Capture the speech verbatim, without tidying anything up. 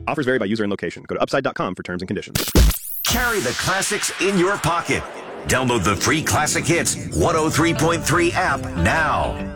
Offers vary by user and location. Go to upside dot com for terms and conditions. Carry the classics in your pocket. Download the free Classic Hits one oh three point three app now.